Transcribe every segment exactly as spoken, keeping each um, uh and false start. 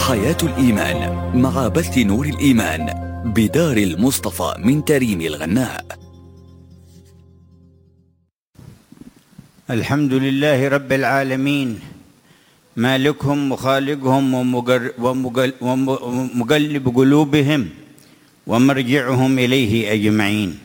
حياة الإيمان مع بث نور الإيمان بدار المصطفى من تريم الغناء. الحمد لله رب العالمين، مالكهم وخالقهم ومقلب قلوبهم ومرجعهم إليه أجمعين.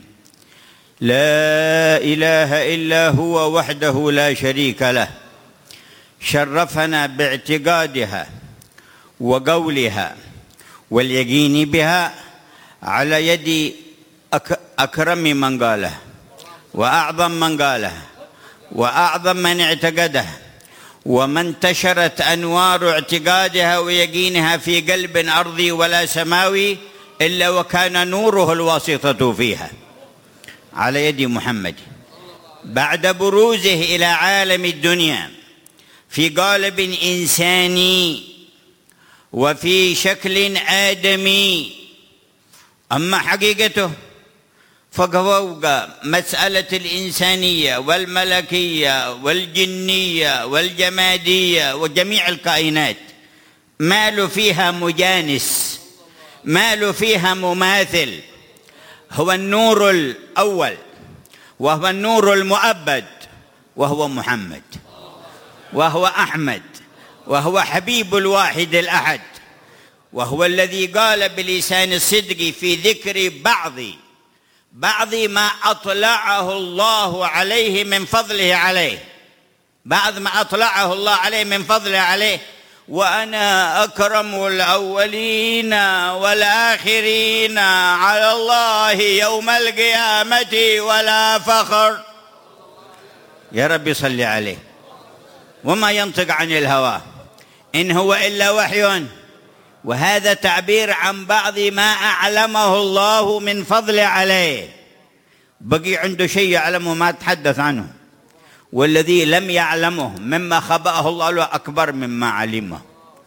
لا إله إلا هو وحده لا شريك له، شرفنا باعتقادها وقولها واليقين بها على يد أكرم من قاله وأعظم من قاله وأعظم من اعتقده، وما انتشرت أنوار اعتقادها ويقينها في قلب أرضي ولا سماوي إلا وكان نوره الواسطة فيها، على يد محمد بعد بروزه إلى عالم الدنيا في قالب إنساني وفي شكل آدمي. أما حقيقته ففوق مسألة الإنسانية والملكية والجنية والجمادية وجميع الكائنات، ما له فيها مجانس، ما له فيها مماثل. هو النور الأول وهو النور المؤبد، وهو محمد، وهو أحمد، وهو حبيب الواحد الأحد، وهو الذي قال بلسان الصدق في ذكر بعض بعض ما أطلعه الله عليه من فضله عليه، بعض ما أطلعه الله عليه من فضله عليه: وأنا أكرم الأولين والآخرين على الله يوم القيامة ولا فخر. يا رب صل عليه. وما ينطق عن الهوى إن هو إلا وحي، وهذا تعبير عن بعض ما أعلمه الله من فضله عليه. بقي عنده شيء يعلمه ما تحدث عنه، والذي لم يعلمه مما خبأه الله له أكبر مما علمه.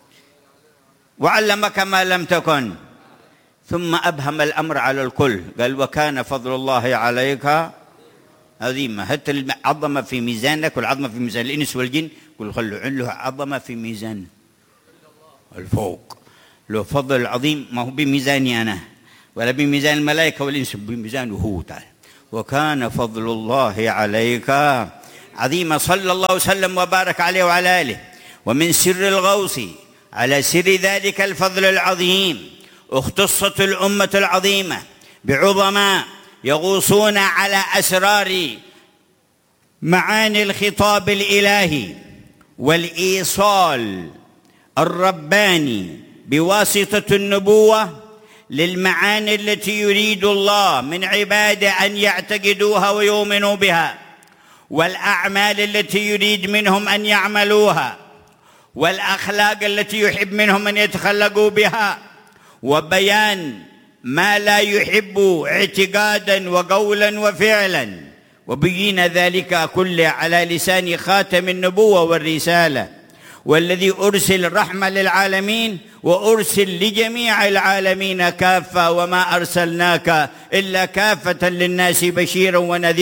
وعلمك ما لم تكن، ثم أبهم الأمر على الكل، قال: وكان فضل الله عليك عظيما. حتى العظمة في ميزانك والعظمة في ميزان الإنس والجن، قل خلوا له عظمة في ميزان الفوق، له فضل عظيم ما هو بميزاني أنا ولا بميزان الملائكة والإنس، بميزانه هو تعالى. وكان فضل الله عليك عظيما. صلى الله وسلم وبارك عليه وعلى آله. ومن سر الغوص على سر ذلك الفضل العظيم اختصت الأمة العظيمة بعظماء يغوصون على أسرار معاني الخطاب الإلهي والإيصال الرباني بواسطة النبوة للمعاني التي يريد الله من عباده أن يعتقدوها ويؤمنوا بها، والأعمال التي يريد منهم أن يعملوها، والأخلاق التي يحب منهم أن يتخلقوا بها، وبيان ما لا يحب اعتقادا وقولا وفعلا، وبين ذلك كله على لسان خاتم النبوة والرسالة، والذي أرسل رحمة للعالمين وأرسل لجميع العالمين كافة، وما أرسلناك إلا كافة للناس بشيرا ونذيرا.